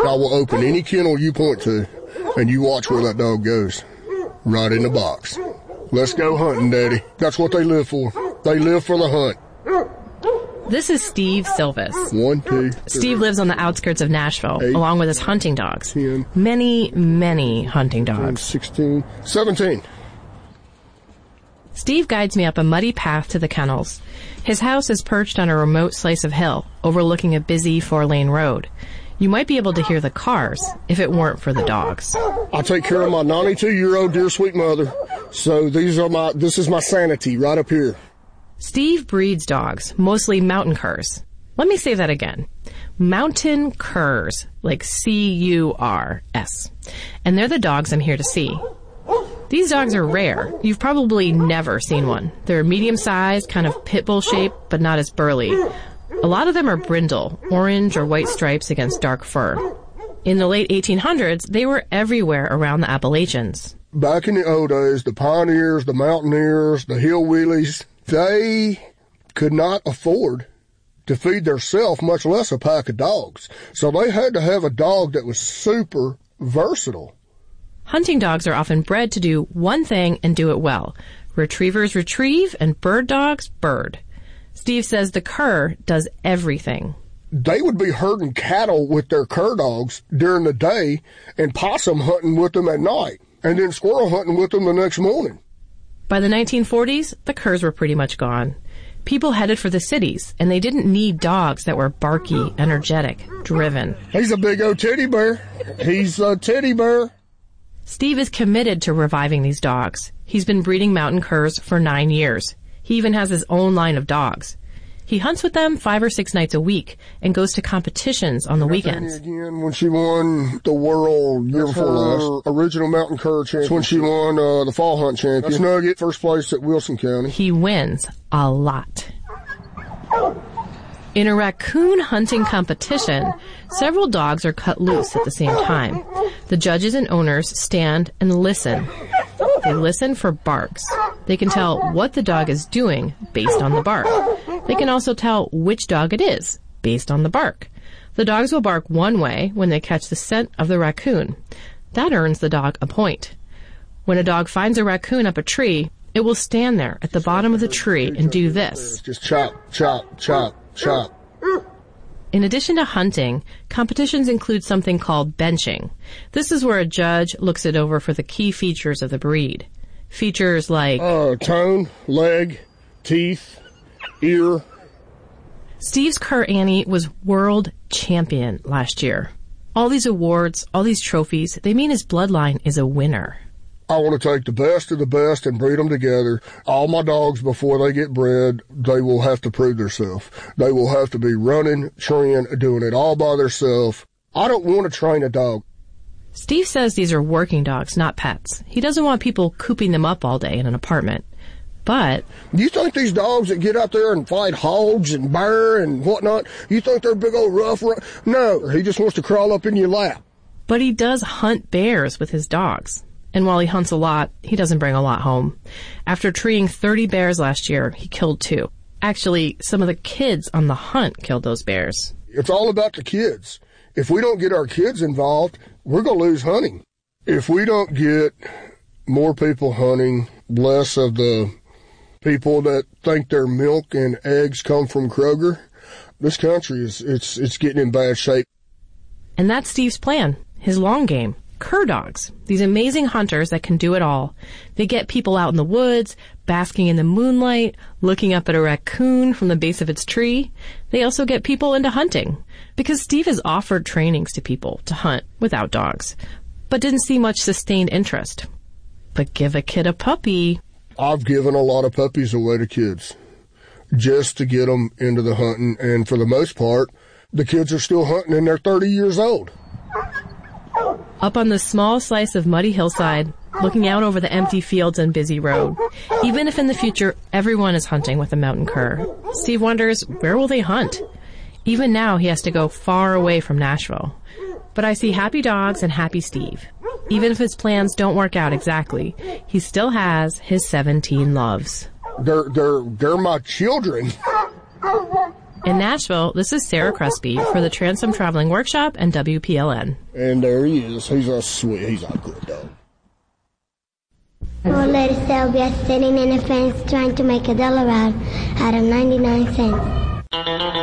I will open any kennel you point to, and you watch where that dog goes. Right in the box. Let's go hunting, Daddy. That's what they live for. They live for the hunt. This is Steve Silvis. 1, 2, 3. Steve lives on the outskirts of Nashville, 8, along with his hunting dogs. 10, many hunting 10, dogs. 16, 17. Steve guides me up a muddy path to the kennels. His house is perched on a remote slice of hill, overlooking a busy 4-lane road. You might be able to hear the cars if it weren't for the dogs. I take care of my 92-year-old dear sweet mother, so this is my sanity right up here. Steve breeds dogs, mostly mountain curs. Let me say that again. Mountain curs, like C-U-R-S. And they're the dogs I'm here to see. These dogs are rare. You've probably never seen one. They're medium-sized, kind of pit bull shaped, but not as burly. A lot of them are brindle, orange or white stripes against dark fur. In the late 1800s, they were everywhere around the Appalachians. Back in the old days, the pioneers, the mountaineers, the hill wheelies, they could not afford to feed theirself, much less a pack of dogs. So they had to have a dog that was super versatile. Hunting dogs are often bred to do one thing and do it well. Retrievers retrieve and bird dogs bird. Steve says the cur does everything. They would be herding cattle with their cur dogs during the day and possum hunting with them at night, and then squirrel hunting with them the next morning. By the 1940s, the curs were pretty much gone. People headed for the cities, and they didn't need dogs that were barky, energetic, driven. He's a big old teddy bear. He's a teddy bear. Steve is committed to reviving these dogs. He's been breeding mountain curs for 9 years. He even has his own line of dogs. He hunts with them 5 or 6 nights a week and goes to competitions on the weekends. Again, when she won the world year before last, original mountain cur champion. When she won the fall hunt champion. That's Nugget, first place at Wilson County. He wins a lot. In a raccoon hunting competition, several dogs are cut loose at the same time. The judges and owners stand and listen. They listen for barks. They can tell what the dog is doing based on the bark. They can also tell which dog it is based on the bark. The dogs will bark one way when they catch the scent of the raccoon. That earns the dog a point. When a dog finds a raccoon up a tree, it will stand there at the bottom of the tree and do this. Just chop, chop, chop, chop. In addition to hunting, competitions include something called benching. This is where a judge looks it over for the key features of the breed. Features like tone, leg, teeth, ear. Steve's cur Annie was world champion last year. All these awards, all these trophies, they mean his bloodline is a winner. I want to take the best of the best and breed them together. All my dogs, before they get bred, they will have to prove themselves. They will have to be running, trained, doing it all by themselves. I don't want to train a dog. Steve says these are working dogs, not pets. He doesn't want people cooping them up all day in an apartment. But you think these dogs that get out there and fight hogs and bear and whatnot, you think they're big old rough? No, he just wants to crawl up in your lap. But he does hunt bears with his dogs. And while he hunts a lot, he doesn't bring a lot home. After treeing 30 bears last year, he killed 2. Actually, some of the kids on the hunt killed those bears. It's all about the kids. If we don't get our kids involved, we're going to lose hunting. If we don't get more people hunting, less of the people that think their milk and eggs come from Kroger, this country it's getting in bad shape. And that's Steve's plan, his long game. Cur dogs, these amazing hunters that can do it all. They get people out in the woods, basking in the moonlight, looking up at a raccoon from the base of its tree. They also get people into hunting, because Steve has offered trainings to people to hunt without dogs, but didn't see much sustained interest. But give a kid a puppy. I've given a lot of puppies away to kids just to get them into the hunting, and for the most part, the kids are still hunting and they're 30 years old. Up on the small slice of muddy hillside, looking out over the empty fields and busy road. Even if in the future everyone is hunting with a mountain cur, Steve wonders, where will they hunt? Even now he has to go far away from Nashville. But I see happy dogs and happy Steve. Even if his plans don't work out exactly, he still has his 17 loves. They're my children. In Nashville, this is Sarah Crespi for the Transom Traveling Workshop and WPLN. And there he is. He's a good dog. Old lady Sylvia sitting in a fence trying to make $1 out of 99 cents.